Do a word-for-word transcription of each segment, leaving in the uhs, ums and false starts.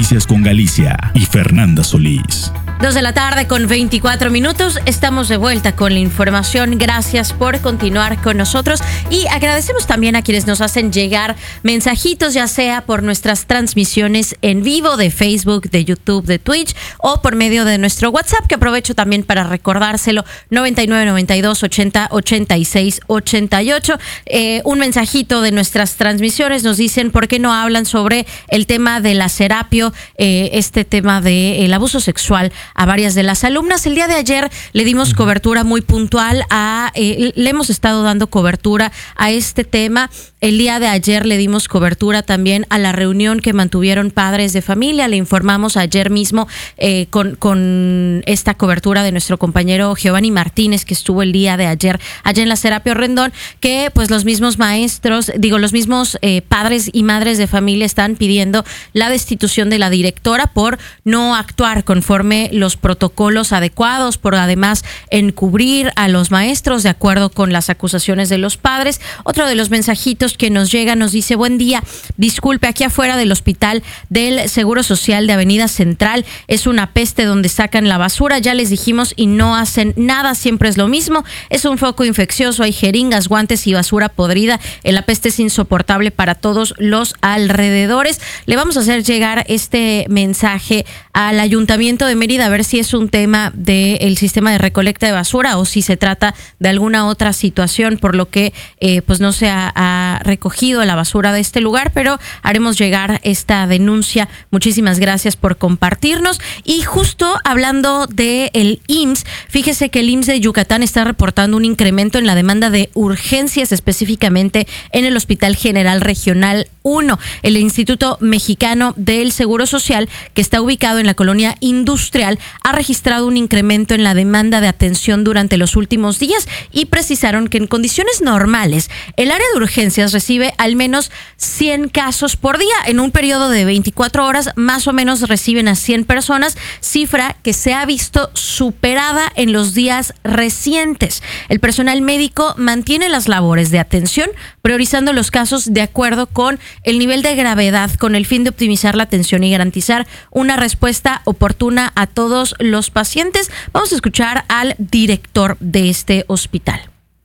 Noticias con Galicia y Fernanda Solís. Dos de la tarde con veinticuatro minutos. Estamos de vuelta con la información. Gracias por continuar con nosotros y agradecemos también a quienes nos hacen llegar mensajitos, ya sea por nuestras transmisiones en vivo de Facebook, de YouTube, de Twitch o por medio de nuestro WhatsApp, que aprovecho también para recordárselo, noventa y nueve, noventa y dos, ochenta, ochenta y seis, ochenta y ocho. Eh, un mensajito de nuestras transmisiones nos dicen por qué no hablan sobre el tema de la Serapio, eh, este tema del abuso sexual a varias de las alumnas. El día de ayer le dimos cobertura muy puntual a, eh, le hemos estado dando cobertura a este tema. El día de ayer le dimos cobertura también a la reunión que mantuvieron padres de familia. Le informamos ayer mismo eh, con, con esta cobertura de nuestro compañero Giovanni Martínez, que estuvo el día de ayer allá en la Serapio Rendón, que pues los mismos maestros, digo, los mismos eh, padres y madres de familia están pidiendo la destitución de la directora por no actuar conforme los protocolos adecuados, por además encubrir a los maestros de acuerdo con las acusaciones de los padres. Otro de los mensajitos que nos llega nos dice: buen día, disculpe, aquí afuera del hospital del Seguro Social de Avenida Central es una peste donde sacan la basura, ya les dijimos y no hacen nada, siempre es lo mismo, es un foco infeccioso, hay jeringas, guantes y basura podrida, la peste es insoportable para todos los alrededores. Le vamos a hacer llegar este mensaje al Ayuntamiento de Mérida a ver si es un tema del sistema de recolecta de basura o si se trata de alguna otra situación por lo que eh, pues no se ha, ha recogido la basura de este lugar, pero haremos llegar esta denuncia. Muchísimas gracias por compartirnos. Y justo hablando del I M S S, fíjese que el I M S S de Yucatán está reportando un incremento en la demanda de urgencias, específicamente en el Hospital General Regional uno. El Instituto Mexicano del Seguro Social, que está ubicado en la colonia industrial, ha registrado un incremento en la demanda de atención durante los últimos días y precisaron que en condiciones normales el área de urgencias recibe al menos cien casos por día. En un periodo de veinticuatro horas más o menos reciben a cien personas, cifra que se ha visto superada en los días recientes. El personal médico mantiene las labores de atención, priorizando los casos de acuerdo con el nivel de gravedad, con el fin de optimizar la atención y garantizar una respuesta oportuna a todos los pacientes. Vamos a escuchar al director de este hospital.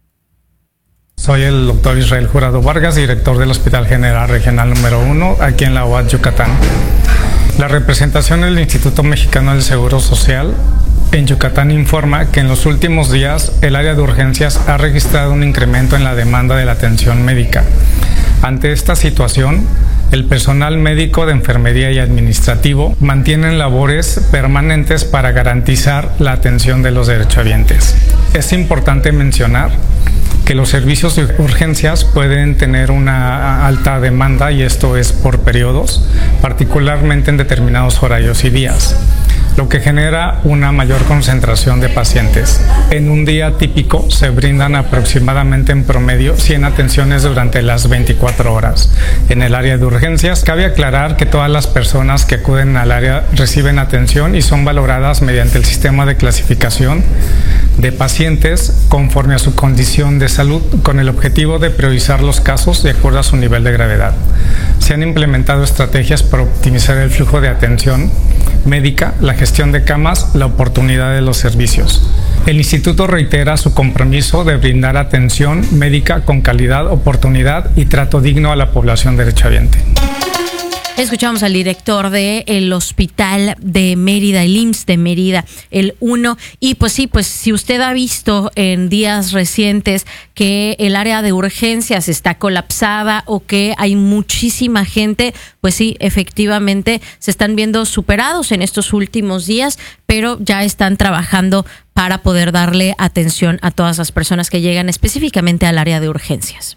Soy el doctor Israel Jurado Vargas, director del Hospital General Regional número uno, aquí en la U A D Yucatán. La representación del Instituto Mexicano del Seguro Social en Yucatán informa que en los últimos días el área de urgencias ha registrado un incremento en la demanda de la atención médica. Ante esta situación, el personal médico de enfermería y administrativo mantienen labores permanentes para garantizar la atención de los derechohabientes. Es importante mencionar que los servicios de urgencias pueden tener una alta demanda y esto es por periodos, particularmente en determinados horarios y días, lo que genera una mayor concentración de pacientes. En un día típico se brindan aproximadamente en promedio cien atenciones durante las veinticuatro horas. En el área de urgencias, cabe aclarar que todas las personas que acuden al área reciben atención y son valoradas mediante el sistema de clasificación de pacientes conforme a su condición de salud, con el objetivo de priorizar los casos de acuerdo a su nivel de gravedad. Se han implementado estrategias para optimizar el flujo de atención médica, la gestión de camas, la oportunidad de los servicios. El instituto reitera su compromiso de brindar atención médica con calidad, oportunidad y trato digno a la población derechohabiente. Escuchamos al director del Hospital de Mérida, el I M S S de Mérida, el uno. Y pues sí, pues si usted ha visto en días recientes que el área de urgencias está colapsada o que hay muchísima gente, pues sí, efectivamente se están viendo superados en estos últimos días, pero ya están trabajando para poder darle atención a todas las personas que llegan específicamente al área de urgencias.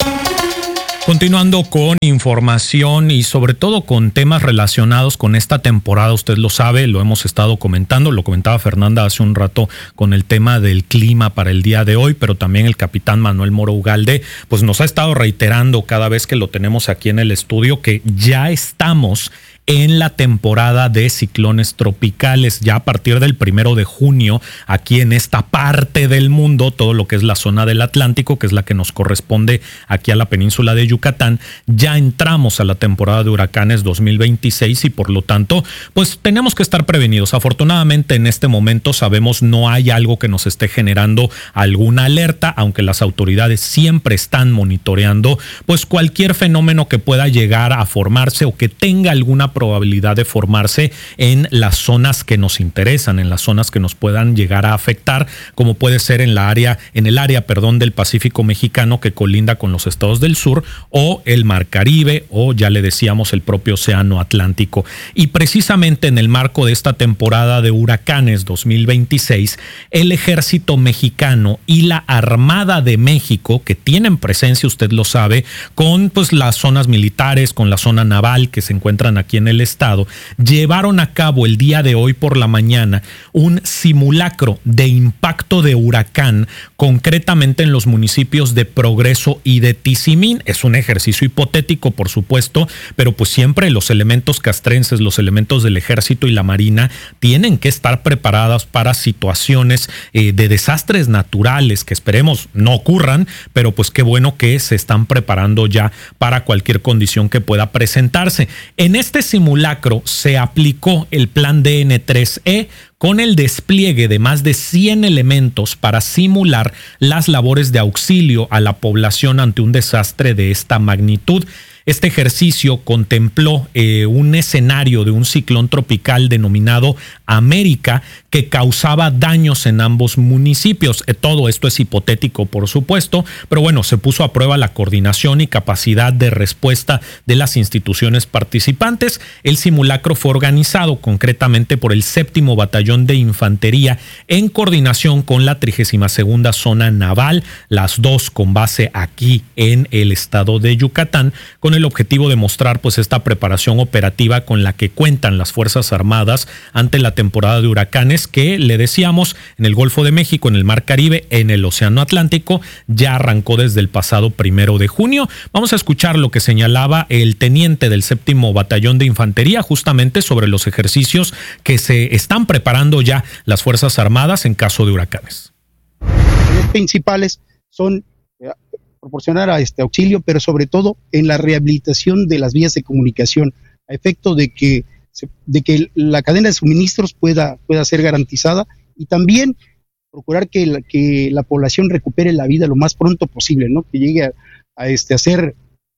Continuando con información y sobre todo con temas relacionados con esta temporada, usted lo sabe, lo hemos estado comentando, lo comentaba Fernanda hace un rato con el tema del clima para el día de hoy, pero también el capitán Manuel Moro Ugalde pues nos ha estado reiterando cada vez que lo tenemos aquí en el estudio que ya estamos en la temporada de ciclones tropicales. Ya a partir del primero de junio, aquí en esta parte del mundo, todo lo que es la zona del Atlántico, que es la que nos corresponde aquí a la península de Yucatán, ya entramos a la temporada de huracanes dos mil veintiséis y por lo tanto, pues tenemos que estar prevenidos. Afortunadamente en este momento sabemos no hay algo que nos esté generando alguna alerta, aunque las autoridades siempre están monitoreando pues cualquier fenómeno que pueda llegar a formarse o que tenga alguna probabilidad de formarse en las zonas que nos interesan, en las zonas que nos puedan llegar a afectar, como puede ser en la área, en el área, perdón, del Pacífico mexicano que colinda con los estados del sur, o el Mar Caribe, o ya le decíamos el propio Océano Atlántico. Y precisamente en el marco de esta temporada de huracanes dos mil veintiséis, el Ejército Mexicano y la Armada de México, que tienen presencia, usted lo sabe, con pues las zonas militares, con la zona naval que se encuentran aquí en el estado, llevaron a cabo el día de hoy por la mañana un simulacro de impacto de huracán, concretamente en los municipios de Progreso y de Tizimín. Es un ejercicio hipotético, por supuesto, pero pues siempre los elementos castrenses, los elementos del Ejército y la Marina tienen que estar preparados para situaciones eh, de desastres naturales que esperemos no ocurran, pero pues qué bueno que se están preparando ya para cualquier condición que pueda presentarse. En este simulacro se aplicó el plan D N tres E con el despliegue de más de cien elementos para simular las labores de auxilio a la población ante un desastre de esta magnitud. Este ejercicio contempló eh, un escenario de un ciclón tropical denominado América que causaba daños en ambos municipios. Eh, todo esto es hipotético, por supuesto, pero bueno, se puso a prueba la coordinación y capacidad de respuesta de las instituciones participantes. El simulacro fue organizado concretamente por el séptimo Batallón de Infantería en coordinación con la trigésima segunda Zona Naval, las dos con base aquí en el estado de Yucatán, con el objetivo de mostrar pues esta preparación operativa con la que cuentan las Fuerzas Armadas ante la temporada de huracanes que, le decíamos, en el Golfo de México, en el Mar Caribe, en el Océano Atlántico, ya arrancó desde el pasado primero de junio. Vamos a escuchar lo que señalaba el teniente del séptimo Batallón de Infantería justamente sobre los ejercicios que se están preparando ya las Fuerzas Armadas en caso de huracanes. Los principales son proporcionar a este auxilio, pero sobre todo en la rehabilitación de las vías de comunicación, a efecto de que, de que la cadena de suministros pueda, pueda ser garantizada, y también procurar que la, que la población recupere la vida lo más pronto posible, ¿no? Que llegue a, a, este, a ser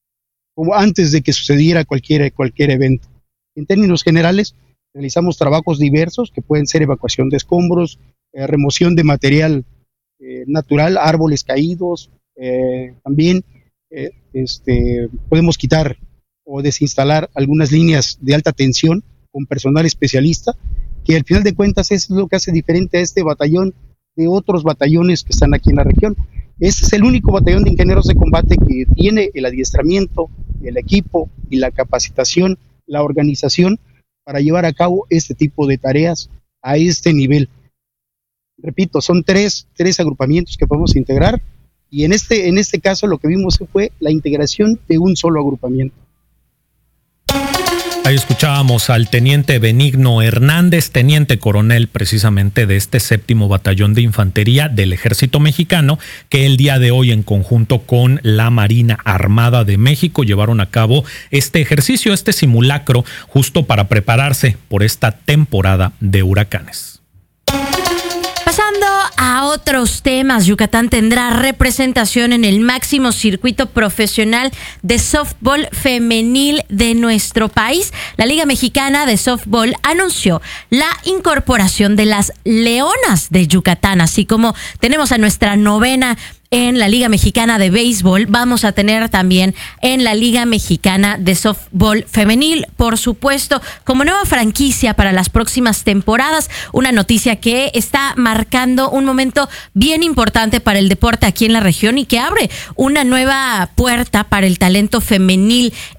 como antes de que sucediera cualquier, cualquier evento. En términos generales, realizamos trabajos diversos que pueden ser evacuación de escombros, eh, remoción de material eh, natural, árboles caídos. Eh, también eh, este, podemos quitar o desinstalar algunas líneas de alta tensión con personal especialista, que al final de cuentas es lo que hace diferente a este batallón de otros batallones que están aquí en la región. Este es el único batallón de ingenieros de combate que tiene el adiestramiento, el equipo y la capacitación, la organización para llevar a cabo este tipo de tareas a este nivel. Repito, son tres, tres agrupamientos que podemos integrar. Y en este, en este caso lo que vimos fue la integración de un solo agrupamiento. Ahí escuchábamos al teniente Benigno Hernández, teniente coronel precisamente de este séptimo Batallón de Infantería del Ejército Mexicano, que el día de hoy en conjunto con la Marina Armada de México llevaron a cabo este ejercicio, este simulacro, justo para prepararse por esta temporada de huracanes. Pasando a otros temas, Yucatán tendrá representación en el máximo circuito profesional de softball femenil de nuestro país. La Liga Mexicana de Softball anunció la incorporación de las Leonas de Yucatán, así como tenemos a nuestra novena en la Liga Mexicana de Béisbol, vamos a tener también en la Liga Mexicana de Softball Femenil, por supuesto, como nueva franquicia para las próximas temporadas. Una noticia que está marcando un momento bien importante para el deporte aquí en la región y que abre una nueva puerta para el talento femenil